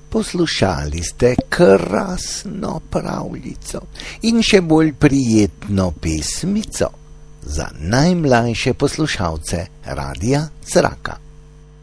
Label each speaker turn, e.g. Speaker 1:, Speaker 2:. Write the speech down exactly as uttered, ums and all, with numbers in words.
Speaker 1: Poslušali ste krasno pravljico in še bolj prijetno pesmico za najmlajše poslušalce Radia Zraka.